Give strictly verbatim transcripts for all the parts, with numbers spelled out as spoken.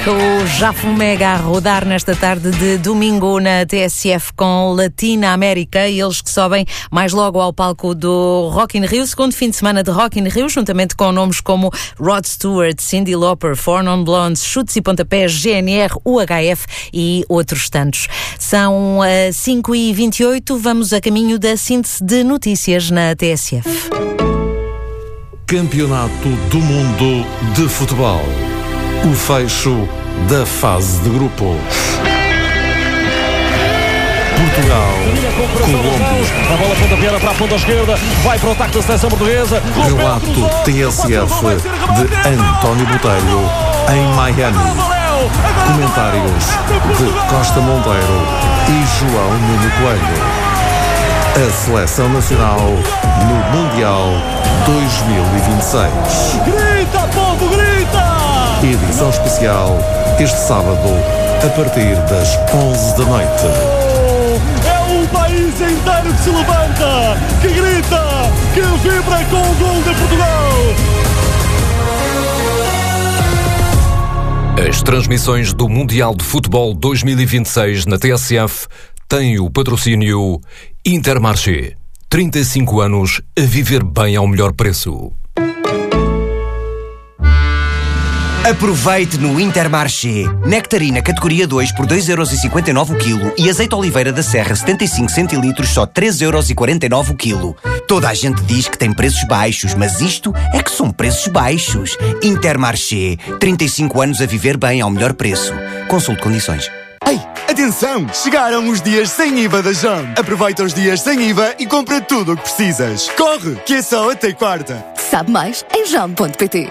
Música, o Jafumega a rodar nesta tarde de domingo na T S F com Latina América, e eles que sobem mais logo ao palco do Rock in Rio, segundo fim de semana de Rock in Rio, juntamente com nomes como Rod Stewart, Cyndi Lauper, Four Non Blondes, Chutes e Pontapés, G N R, U H F e outros tantos. São uh, cinco e vinte e oito, vamos a caminho da síntese de notícias na T S F. Campeonato do Mundo de Futebol. O fecho da fase de grupos. Portugal, Colômbia. A bola pontapeada para a ponta esquerda, vai para o ataque da seleção portuguesa. Relato T S F de António Botelho em Miami. Comentários de Costa Monteiro e João Nuno Coelho. A Seleção Nacional no Mundial dois mil e vinte e seis. Grita, povo, grita! Edição especial este sábado a partir das onze da noite. É o país inteiro que se levanta, que grita, que vibra com o gol de Portugal. As transmissões do Mundial de Futebol dois mil e vinte e seis na T S F têm o patrocínio Intermarché. trinta e cinco anos a viver bem ao melhor preço. Aproveite no Intermarché. Nectarina categoria dois por dois euros e cinquenta e nove o quilo e azeite Oliveira da Serra setenta e cinco centilitros só três euros e quarenta e nove o quilo. Toda a gente diz que tem preços baixos, mas isto é que são preços baixos. Intermarché. trinta e cinco anos a viver bem ao melhor preço. Consulte condições. Ei, atenção! Chegaram os dias sem I V A da Jam. Aproveita os dias sem I V A e compra tudo o que precisas. Corre, que é só até quarta. Sabe mais em jam ponto pt.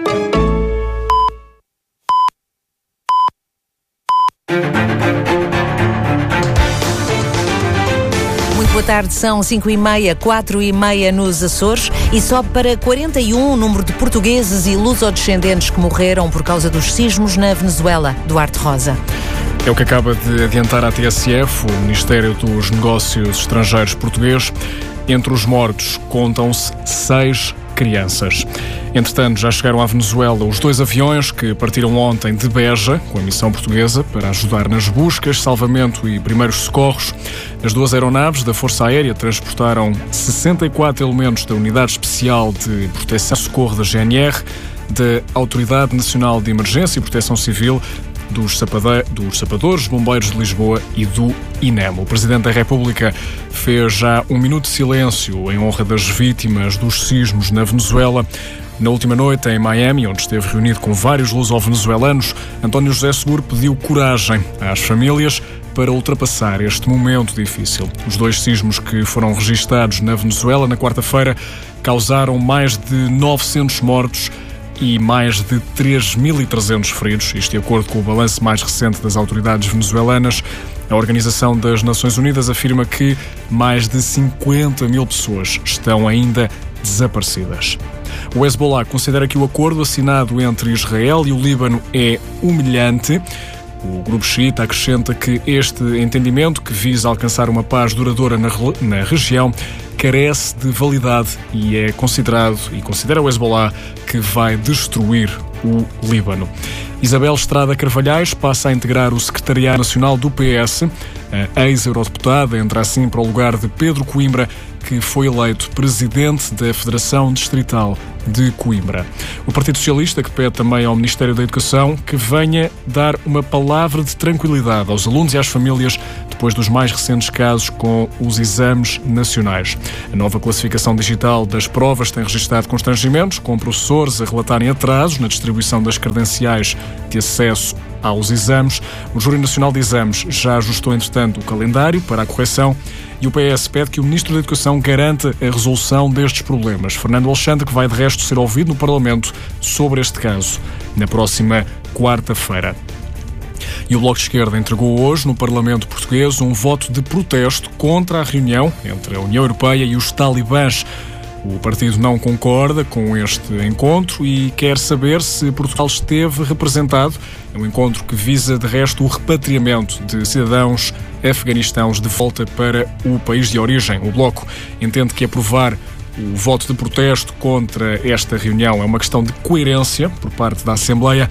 Muito boa tarde, são cinco e meia, quatro e meia nos Açores e sobe para quarenta e um o número de portugueses e lusodescendentes que morreram por causa dos sismos na Venezuela. Duarte Rosa. É o que acaba de adiantar a T S F, o Ministério dos Negócios Estrangeiros português. Entre os mortos contam-se seis crianças. Entretanto, já chegaram à Venezuela os dois aviões que partiram ontem de Beja, com a missão portuguesa, para ajudar nas buscas, salvamento e primeiros socorros. As duas aeronaves da Força Aérea transportaram sessenta e quatro elementos da Unidade Especial de Proteção e Socorro da G N R, da Autoridade Nacional de Emergência e Proteção Civil, dos, sapade... dos Sapadores, Bombeiros de Lisboa e do INEM. O Presidente da República fez já um minuto de silêncio em honra das vítimas dos sismos na Venezuela. Na última noite, em Miami, onde esteve reunido com vários luso-venezuelanos, António José Seguro pediu coragem às famílias para ultrapassar este momento difícil. Os dois sismos que foram registados na Venezuela na quarta-feira causaram mais de novecentos mortos e mais de três mil e trezentos feridos, isto de acordo com o balanço mais recente das autoridades venezuelanas. A Organização das Nações Unidas afirma que mais de cinquenta mil pessoas estão ainda desaparecidas. O Hezbollah considera que o acordo assinado entre Israel e o Líbano é humilhante. O grupo xiita acrescenta que este entendimento, que visa alcançar uma paz duradoura na, na região, carece de validade e é considerado, e considera o Hezbollah, que vai destruir o Líbano. Isabel Estrada Carvalhais passa a integrar o Secretariado Nacional do P S. A ex-eurodeputada entra assim para o lugar de Pedro Coimbra, que foi eleito presidente da Federação Distrital de Coimbra. O Partido Socialista, que pede também ao Ministério da Educação que venha dar uma palavra de tranquilidade aos alunos e às famílias depois dos mais recentes casos com os exames nacionais. A nova classificação digital das provas tem registrado constrangimentos, com professores a relatarem atrasos na distribuição das credenciais de acesso aos exames. O Júri Nacional de Exames já ajustou, entretanto, o calendário para a correção e o P S pede que o Ministro da Educação garanta a resolução destes problemas. Fernando Alexandre, que vai de resto ser ouvido no Parlamento sobre este caso na próxima quarta-feira. E o Bloco de Esquerda entregou hoje no Parlamento português um voto de protesto contra a reunião entre a União Europeia e os talibãs. O partido não concorda com este encontro e quer saber se Portugal esteve representado. É um encontro que visa, de resto, o repatriamento de cidadãos afeganistãos de volta para o país de origem. O Bloco entende que aprovar o voto de protesto contra esta reunião é uma questão de coerência por parte da Assembleia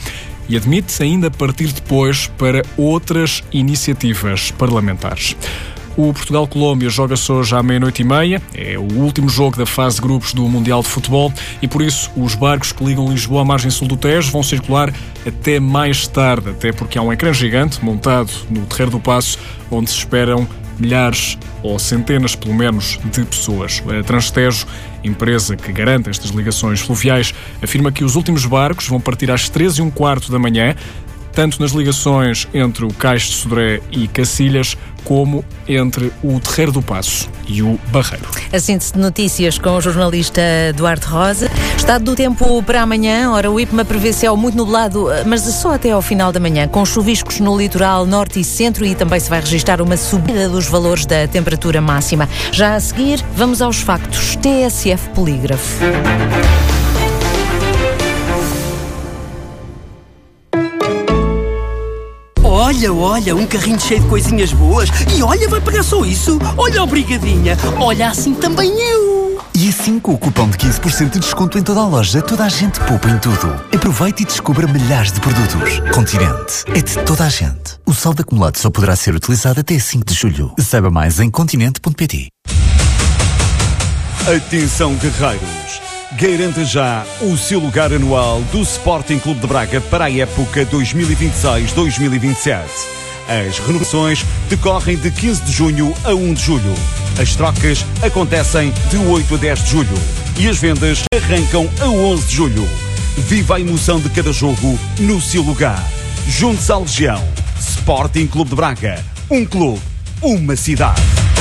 e admite ainda partir depois para outras iniciativas parlamentares. O Portugal-Colômbia joga-se hoje à meia-noite e meia. É o último jogo da fase de grupos do Mundial de Futebol e, por isso, os barcos que ligam Lisboa à margem sul do Tejo vão circular até mais tarde, até porque há um ecrã gigante montado no Terreiro do Paço, onde se esperam milhares ou centenas, pelo menos, de pessoas. A Transtejo, empresa que garante estas ligações fluviais, afirma que os últimos barcos vão partir às três e um quarto da manhã, tanto nas ligações entre o Cais de Sodré e Cacilhas, como entre o Terreiro do Paço e o Barreiro. A síntese de notícias com o jornalista Duarte Rosa. Estado do tempo para amanhã. Ora, o IPMA prevê céu muito nublado, mas só até ao final da manhã, com chuviscos no litoral norte e centro, e também se vai registrar uma subida dos valores da temperatura máxima. Já a seguir, vamos aos factos. T S F Polígrafo. Olha, olha, um carrinho cheio de coisinhas boas. E olha, vai pagar só isso. Olha, obrigadinha. Olha, assim também eu. E assim, com o cupom de quinze por cento de desconto em toda a loja, toda a gente poupa em tudo. Aproveite e descubra milhares de produtos. Continente é de toda a gente. O saldo acumulado só poderá ser utilizado até cinco de julho. Saiba mais em continente ponto pt. Atenção, guerreiros! Garanta já o seu lugar anual do Sporting Clube de Braga para a época dois mil e vinte e seis dois mil e vinte e sete. As renovações decorrem de quinze de junho a um de julho. As trocas acontecem de oito a dez de julho. E as vendas arrancam a onze de julho. Viva a emoção de cada jogo no seu lugar. Junte-se à Legião. Sporting Clube de Braga. Um clube, uma cidade.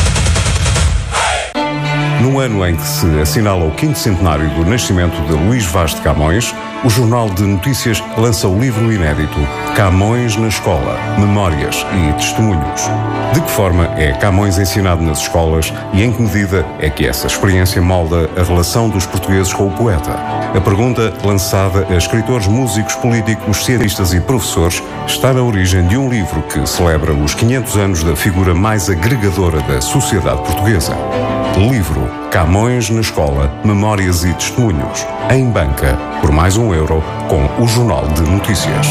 No ano em que se assinala o quinto centenário do nascimento de Luís Vaz de Camões, o Jornal de Notícias lança o livro inédito Camões na Escola, Memórias e Testemunhos. De que forma é Camões ensinado nas escolas e em que medida é que essa experiência molda a relação dos portugueses com o poeta? A pergunta, lançada a escritores, músicos, políticos, cientistas e professores, está na origem de um livro que celebra os quinhentos anos da figura mais agregadora da sociedade portuguesa. Livro Camões na Escola, Memórias e Testemunhos. Em banca, por mais um euro, com o Jornal de Notícias.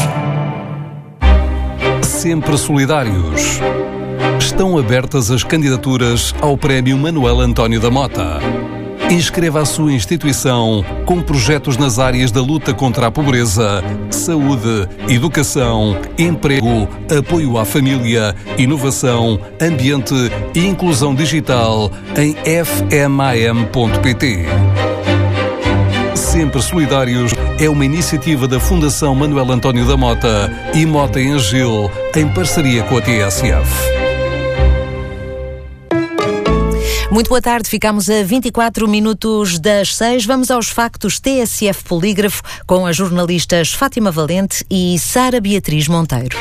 Sempre solidários. Estão abertas as candidaturas ao Prémio Manuel António da Mota. Inscreva a sua instituição com projetos nas áreas da luta contra a pobreza, saúde, educação, emprego, apoio à família, inovação, ambiente e inclusão digital em f m a m ponto p t. Sempre Solidários é uma iniciativa da Fundação Manuel António da Mota e Mota em Gil, em parceria com a T S F. Muito boa tarde, ficamos a vinte e quatro minutos das seis. Vamos aos factos T S F Polígrafo com as jornalistas Fátima Valente e Sara Beatriz Monteiro.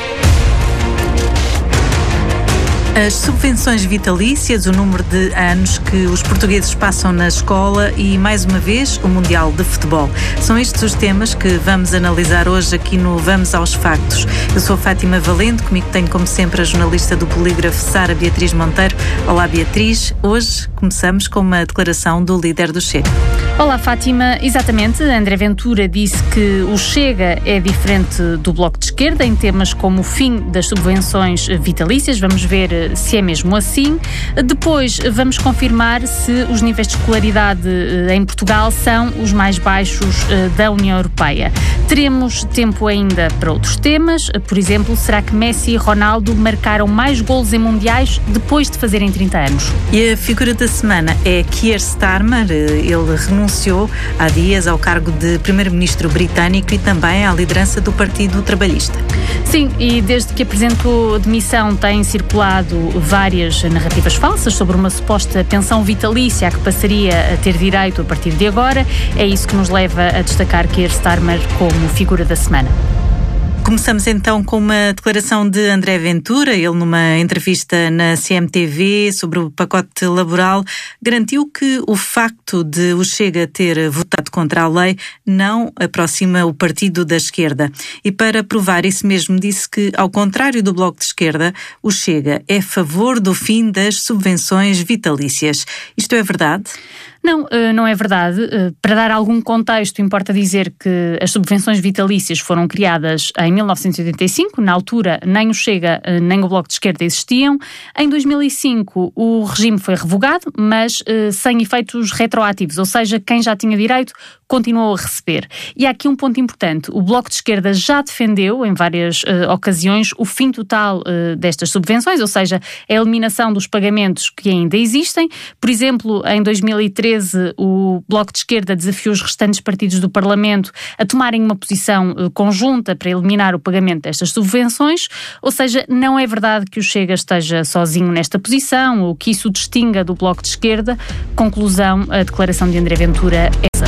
As subvenções vitalícias, o número de anos que os portugueses passam na escola e, mais uma vez, o Mundial de Futebol. São estes os temas que vamos analisar hoje aqui no Vamos aos Factos. Eu sou Fátima Valente, comigo tenho, como sempre, a jornalista do Polígrafo, Sara Beatriz Monteiro. Olá, Beatriz. Hoje começamos com uma declaração do líder do Chega. Olá, Fátima. Exatamente, André Ventura disse que o Chega é diferente do Bloco de Esquerda em temas como o fim das subvenções vitalícias. Vamos ver se é mesmo assim. Depois vamos confirmar se os níveis de escolaridade em Portugal são os mais baixos da União Europeia. Teremos tempo ainda para outros temas. Por exemplo, será que Messi e Ronaldo marcaram mais golos em mundiais depois de fazerem trinta anos? E a figura da semana é Keir Starmer. Ele renunciou há dias ao cargo de primeiro-ministro britânico e também à liderança do Partido Trabalhista. Sim, e desde que apresentou demissão têm circulado várias narrativas falsas sobre uma suposta pensão vitalícia a que passaria a ter direito a partir de agora. É isso que nos leva a destacar Keir Starmer como figura da semana. Começamos então com uma declaração de André Ventura. Ele, numa entrevista na C M T V sobre o pacote laboral, garantiu que o facto de o Chega ter votado contra a lei não aproxima o partido da esquerda. E para provar isso mesmo, disse que, ao contrário do Bloco de Esquerda, o Chega é a favor do fim das subvenções vitalícias. Isto é verdade? Não, não é verdade. Para dar algum contexto, importa dizer que as subvenções vitalícias foram criadas em mil novecentos e oitenta e cinco. Na altura, nem o Chega nem o Bloco de Esquerda existiam. Em dois mil e cinco, o regime foi revogado, mas sem efeitos retroativos, ou seja, quem já tinha direito continuou a receber. E há aqui um ponto importante. O Bloco de Esquerda já defendeu, em várias uh, ocasiões, o fim total uh, destas subvenções, ou seja, a eliminação dos pagamentos que ainda existem. Por exemplo, em dois mil e treze, o Bloco de Esquerda desafiou os restantes partidos do Parlamento a tomarem uma posição uh, conjunta para eliminar o pagamento destas subvenções, ou seja, não é verdade que o Chega esteja sozinho nesta posição ou que isso o distinga do Bloco de Esquerda. Conclusão, a declaração de André Ventura é essa.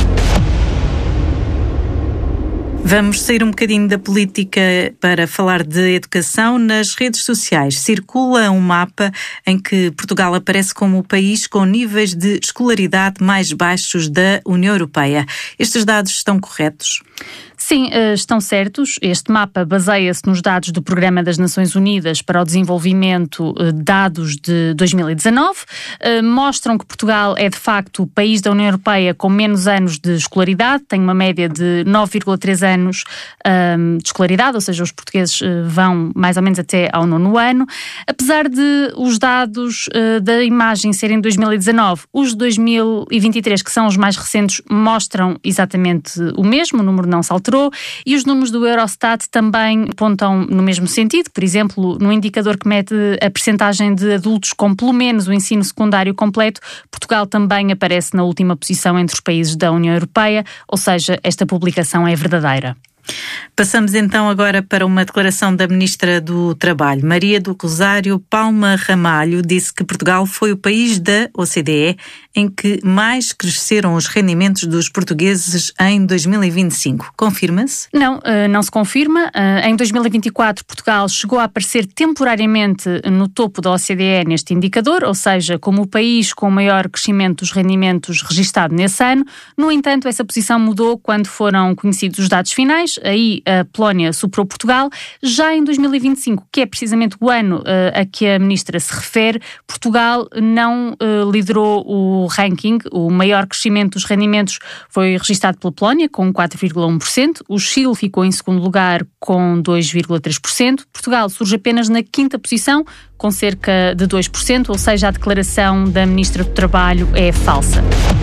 Vamos sair um bocadinho da política para falar de educação. Nas redes sociais circula um mapa em que Portugal aparece como o país com níveis de escolaridade mais baixos da União Europeia. Estes dados estão corretos? Sim, estão certos. Este mapa baseia-se nos dados do Programa das Nações Unidas para o Desenvolvimento, dados de dois mil e dezanove. Mostram que Portugal é, de facto, o país da União Europeia com menos anos de escolaridade, tem uma média de nove vírgula três anos um, de escolaridade, ou seja, os portugueses vão mais ou menos até ao nono ano. Apesar de os dados uh, da imagem serem de dois mil e dezanove, os de dois mil e vinte e três, que são os mais recentes, mostram exatamente o mesmo, o número não se alterou, e os números do Eurostat também apontam no mesmo sentido. Por exemplo, no indicador que mede a percentagem de adultos com pelo menos o ensino secundário completo, Portugal também aparece na última posição entre os países da União Europeia, ou seja, esta publicação é verdadeira. Passamos então agora para uma declaração da Ministra do Trabalho. Maria do Rosário Palma Ramalho disse que Portugal foi o país da O C D E em que mais cresceram os rendimentos dos portugueses em dois mil e vinte e cinco. Confirma-se? Não, não se confirma. Em dois mil e vinte e quatro, Portugal chegou a aparecer temporariamente no topo da O C D E neste indicador, ou seja, como o país com o maior crescimento dos rendimentos registado nesse ano. No entanto, essa posição mudou quando foram conhecidos os dados finais. Aí a Polónia superou Portugal. Já em dois mil e vinte e cinco, que é precisamente o ano uh, a que a Ministra se refere, Portugal não uh, liderou o ranking. O maior crescimento dos rendimentos foi registado pela Polónia, com quatro vírgula um por cento. O Chile ficou em segundo lugar, com dois vírgula três por cento. Portugal surge apenas na quinta posição, com cerca de dois por cento, ou seja, a declaração da Ministra do Trabalho é falsa.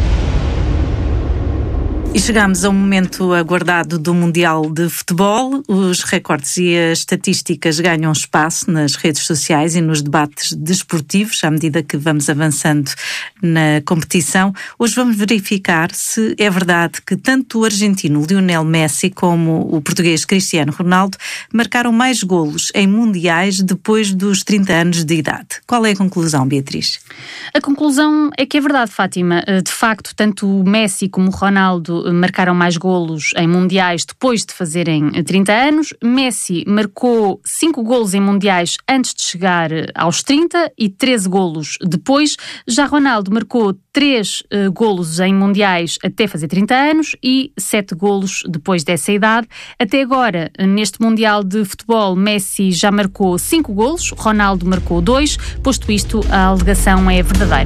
E chegamos ao momento aguardado do Mundial de Futebol. Os recortes e as estatísticas ganham espaço nas redes sociais e nos debates desportivos à medida que vamos avançando na competição. Hoje vamos verificar se é verdade que tanto o argentino Lionel Messi como o português Cristiano Ronaldo marcaram mais golos em mundiais depois dos trinta anos de idade. Qual é a conclusão, Beatriz? A conclusão é que é verdade, Fátima. De facto, tanto o Messi como o Ronaldo marcaram mais golos em mundiais depois de fazerem trinta anos. Messi marcou cinco golos em mundiais antes de chegar aos trinta e treze golos depois. Já Ronaldo marcou três uh, golos em mundiais até fazer trinta anos e sete golos depois dessa idade. Até agora, neste Mundial de Futebol, Messi já marcou cinco golos, Ronaldo marcou dois. Posto isto, a alegação é verdadeira.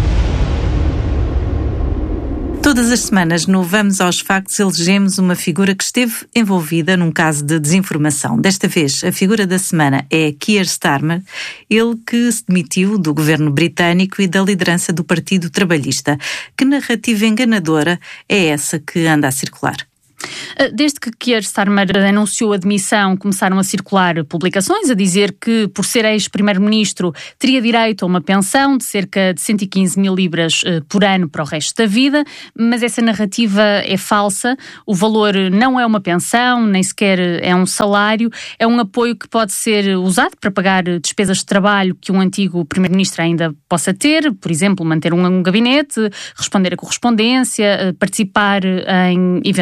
Todas as semanas, no Vamos aos Factos, elegemos uma figura que esteve envolvida num caso de desinformação. Desta vez, a figura da semana é Keir Starmer, ele que se demitiu do governo britânico e da liderança do Partido Trabalhista. Que narrativa enganadora é essa que anda a circular? Desde que Keir Starmer anunciou a demissão, começaram a circular publicações a dizer que, por ser ex-primeiro-ministro, teria direito a uma pensão de cerca de cento e quinze mil libras por ano para o resto da vida, mas essa narrativa é falsa. O valor não é uma pensão, nem sequer é um salário, é um apoio que pode ser usado para pagar despesas de trabalho que um antigo primeiro-ministro ainda possa ter, por exemplo, manter um gabinete, responder a correspondência, participar em eventos públicos.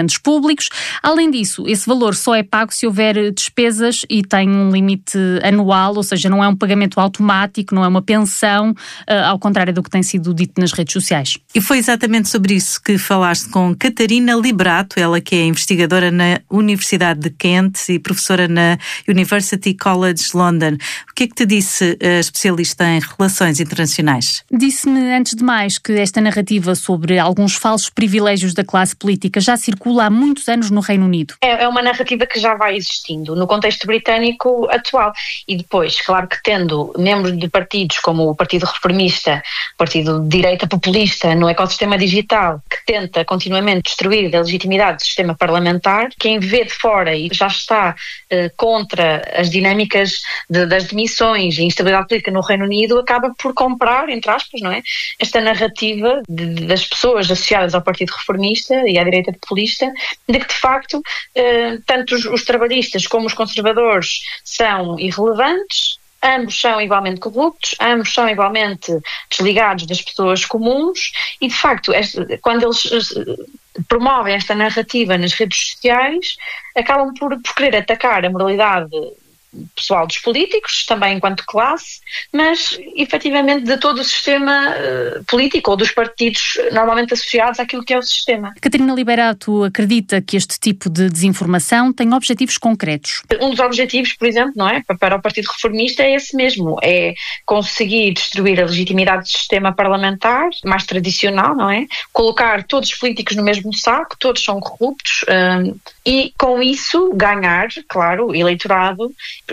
públicos. Além disso, esse valor só é pago se houver despesas e tem um limite anual, ou seja, não é um pagamento automático, não é uma pensão, ao contrário do que tem sido dito nas redes sociais. E foi exatamente sobre isso que falaste com Catarina Liberato, ela que é investigadora na Universidade de Kent e professora na University College London. O que é que te disse a especialista em relações internacionais? Disse-me, antes de mais, que esta narrativa sobre alguns falsos privilégios da classe política já circula há muitos anos no Reino Unido. É, é uma narrativa que já vai existindo no contexto britânico atual. E depois, claro que tendo membros de partidos como o Partido Reformista, o Partido de Direita Populista no ecossistema digital, que tenta continuamente destruir a legitimidade do sistema parlamentar, quem vê de fora e já está eh, contra as dinâmicas de, das demissões e instabilidade política no Reino Unido, acaba por comprar, entre aspas, não é, esta narrativa de, de, das pessoas associadas ao Partido Reformista e à direita populista, de que de facto eh, tanto os, os trabalhistas como os conservadores são irrelevantes, ambos são igualmente corruptos, ambos são igualmente desligados das pessoas comuns e, de facto, este, quando eles promovem esta narrativa nas redes sociais, acabam por, por querer atacar a moralidade pessoal dos políticos, também enquanto classe, mas efetivamente de todo o sistema uh, político ou dos partidos normalmente associados àquilo que é o sistema. Catarina Liberato acredita que este tipo de desinformação tem objetivos concretos. Um dos objetivos, por exemplo, não é, para o Partido Reformista é esse mesmo, é conseguir destruir a legitimidade do sistema parlamentar, mais tradicional, não é? Colocar todos os políticos no mesmo saco, todos são corruptos, um, e com isso ganhar, claro, eleitorado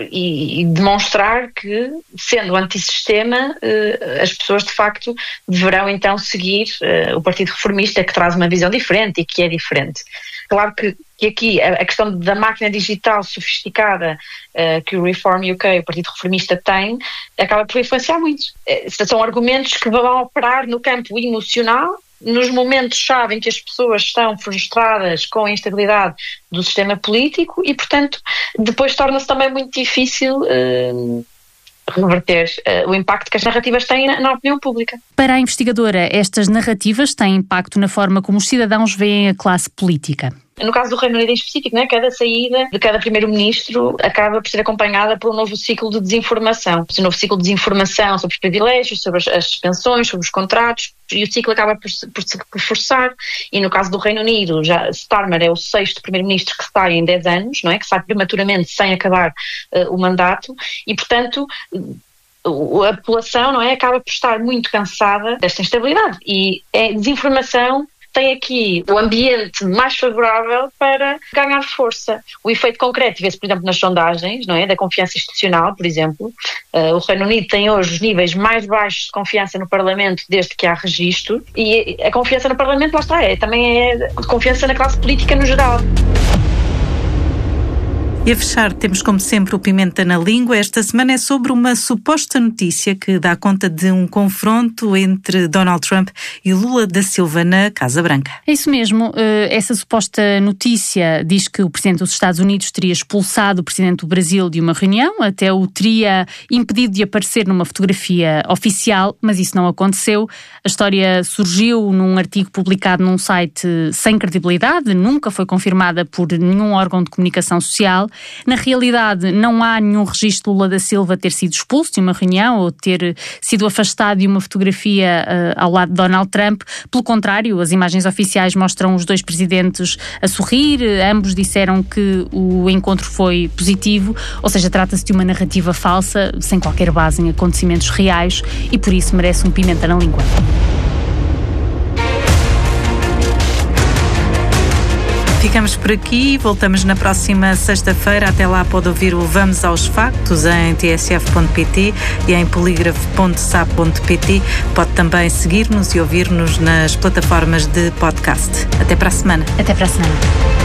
e, e demonstrar que, sendo antissistema, eh, as pessoas de facto deverão então seguir eh, o Partido Reformista, que traz uma visão diferente e que é diferente. Claro que, que aqui a, a questão da máquina digital sofisticada eh, que o Reform U K, o Partido Reformista, tem, acaba por influenciar muito. Eh, são argumentos que vão operar no campo emocional, nos momentos-chave em que as pessoas estão frustradas com a instabilidade do sistema político e, portanto, depois torna-se também muito difícil uh, reverter uh, o impacto que as narrativas têm na, na opinião pública. Para a investigadora, estas narrativas têm impacto na forma como os cidadãos veem a classe política. No caso do Reino Unido em específico, né, cada saída de cada primeiro-ministro acaba por ser acompanhada por um novo ciclo de desinformação. Um novo ciclo de desinformação sobre os privilégios, sobre as, as pensões, sobre os contratos, e o ciclo acaba por, por se reforçar. E no caso do Reino Unido, já Starmer é o sexto primeiro-ministro que sai em dez anos, não é? Que sai prematuramente sem acabar uh, o mandato, e portanto a população, não é, acaba por estar muito cansada desta instabilidade. E é desinformação tem aqui o ambiente mais favorável para ganhar força. O efeito concreto vê-se, por exemplo, nas sondagens, não é? Da confiança institucional, por exemplo. Uh, o Reino Unido tem hoje os níveis mais baixos de confiança no Parlamento desde que há registro, e a confiança no Parlamento, lá está, é, também é confiança na classe política no geral. E a fechar, temos como sempre o Pimenta na Língua. Esta semana é sobre uma suposta notícia que dá conta de um confronto entre Donald Trump e Lula da Silva na Casa Branca. É isso mesmo. Essa suposta notícia diz que o Presidente dos Estados Unidos teria expulsado o Presidente do Brasil de uma reunião, até o teria impedido de aparecer numa fotografia oficial, mas isso não aconteceu. A história surgiu num artigo publicado num site sem credibilidade, nunca foi confirmada por nenhum órgão de comunicação social. Na realidade, não há nenhum registro de Lula da Silva ter sido expulso de uma reunião ou ter sido afastado de uma fotografia uh, ao lado de Donald Trump. Pelo contrário, as imagens oficiais mostram os dois presidentes a sorrir. Ambos disseram que o encontro foi positivo, ou seja, trata-se de uma narrativa falsa, sem qualquer base em acontecimentos reais, e por isso merece um pimenta na língua. Ficamos por aqui, voltamos na próxima sexta-feira. Até lá pode ouvir o Vamos aos Factos em t s f ponto p t e em polígrafo ponto s a p ponto p t. Pode também seguir-nos e ouvir-nos nas plataformas de podcast. Até para a semana. Até para a semana.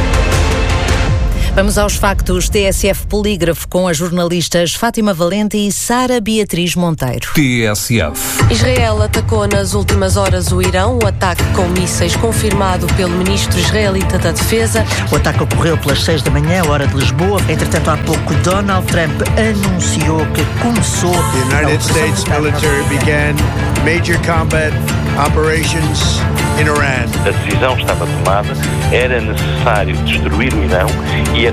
Vamos aos factos T S F Polígrafo com as jornalistas Fátima Valente e Sara Beatriz Monteiro. T S F. Israel atacou nas últimas horas o Irão, o ataque com mísseis confirmado pelo ministro israelita da Defesa. O ataque ocorreu pelas seis da manhã, hora de Lisboa. Entretanto, há pouco Donald Trump anunciou que começou... The United States military began major combat operations in Iran. A decisão estava tomada, era necessário destruir o Irão e era